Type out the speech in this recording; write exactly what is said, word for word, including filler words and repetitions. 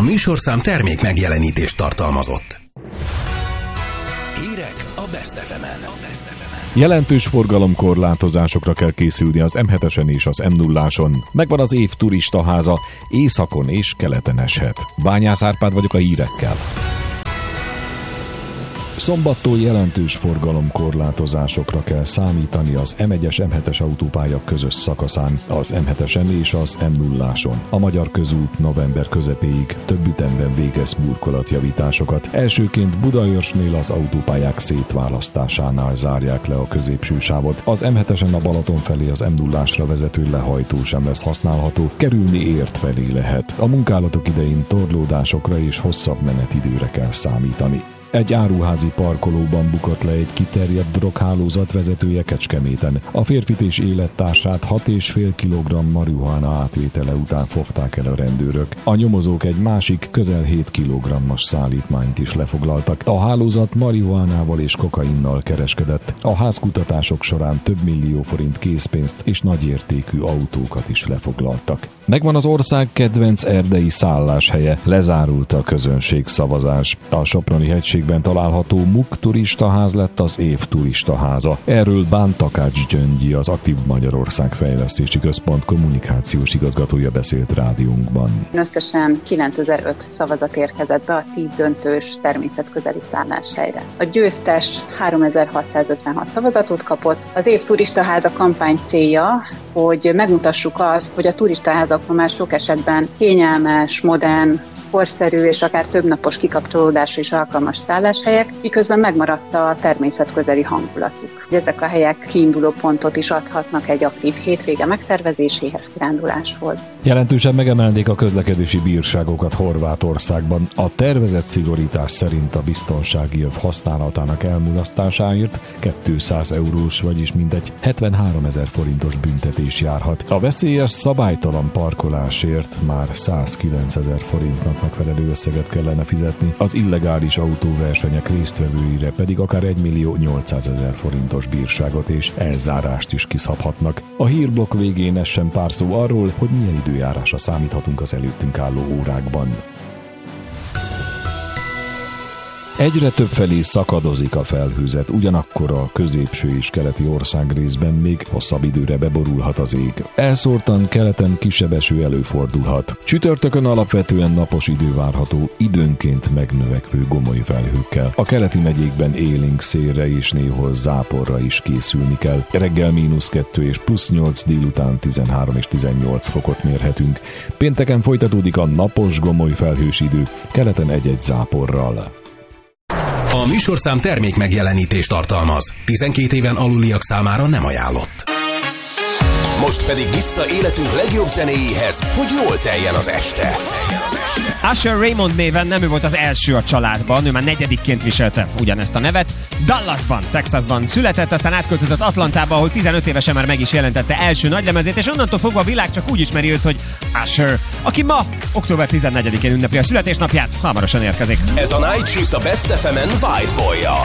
műsorszám termék megjelenítést tartalmazott. Hírek a Best ef emen. Jelentős forgalomkorlátozásokra kell készülni az em hetesen és az em nulláson. Megvan az év turistaháza, északon és keleten eshet. Bányász Árpád vagyok a hírekkel. Szombattól jelentős forgalomkorlátozásokra kell számítani az em egyes em hetes autópálya közös szakaszán, az em hetesen és az em nulláson. A Magyar Közút november közepéig több ütemben végez burkolatjavításokat. Elsőként Budaörsnél az autópályák szétválasztásánál zárják le a középső sávot. Az em hetesen a Balaton felé az em nullásra vezető lehajtó sem lesz használható, kerülni Ért felé lehet. A munkálatok idején torlódásokra és hosszabb menetidőre kell számítani. Egy áruházi parkolóban bukott le egy kiterjedt droghálózat vezetője Kecskeméten. A férfit és élettársát hat egész öt kilogramm marihuána átvétele után fogták el a rendőrök. A nyomozók egy másik, közel hét kilogrammos szállítmányt is lefoglaltak. A hálózat marihuánával és kokainnal kereskedett. A házkutatások során több millió forint készpénzt és nagyértékű autókat is lefoglaltak. Megvan az ország kedvenc erdei szálláshelye, lezárult a közönségszavazás. A Soproni hegységben található Muk turistaház lett az év turistaháza. Erről Bán Takács Gyöngyi, az Aktív Magyarország Fejlesztési Központ kommunikációs igazgatója beszélt rádiónkban. Összesen kilencezer-öt szavazat érkezett be a tíz döntős természetközeli szálláshelyre. A győztes háromezer-hatszázötvenhat szavazatot kapott. Az év turistaháza kampány célja, hogy megmutassuk azt, hogy a turistaházak már sok esetben kényelmes, modern, korszerű és akár többnapos kikapcsolódásra is alkalmas szálláshelyek, miközben megmaradt a természetközeli hangulatuk. Ezek a helyek kiinduló pontot is adhatnak egy aktív hétvége megtervezéséhez, kiránduláshoz. Jelentősen megemelnék a közlekedési bírságokat Horvátországban. A tervezett szigorítás szerint a biztonsági öv használatának elmulasztásáért kétszáz eurós, vagyis mintegy hetvenháromezer forintos büntetés járhat. A veszélyes, szabálytalan parkolásért már százkilencezer forintnak megfelelő összeget kellene fizetni, az illegális autóversenyek résztvevőire pedig akár egymillió nyolcszázezer forintos bírságot és elzárást is kiszabhatnak. A hírblokk végén essen pár szó arról, hogy milyen időjárásra számíthatunk az előttünk álló órákban. Egyre többfelé szakadozik a felhőzet, ugyanakkor a középső és keleti országrészben még hosszabb időre beborulhat az ég. Elszórtan keleten kisebb eső előfordulhat. Csütörtökön alapvetően napos idő várható, időnként megnövekvő gomoly felhőkkel. A keleti megyékben élénk szélre és néhol záporra is készülni kell. Reggel mínusz kettő és plusz nyolc, délután tizenhárom és tizennyolc fokot mérhetünk. Pénteken folytatódik a napos gomoly felhős idő, keleten egy-egy záporral. A műsorszám termék megjelenítést tartalmaz. tizenkét éven aluliak számára nem ajánlott. Most pedig vissza életünk legjobb zenéjéhez, hogy jól teljen az este. Usher Raymond néven nem ő volt az első a családban, ő már negyedikként viselte ugyanezt a nevet. Dallasban, Texasban született, aztán átköltözött Atlantába, ahol tizenöt évesen már meg is jelentette első nagylemezét, és onnantól fogva a világ csak úgy ismeri őt, hogy Usher, aki ma, október tizennegyedikén ünnepli a születésnapját, hamarosan érkezik. Ez a Night Shift a Best ef emen White Boy-jal.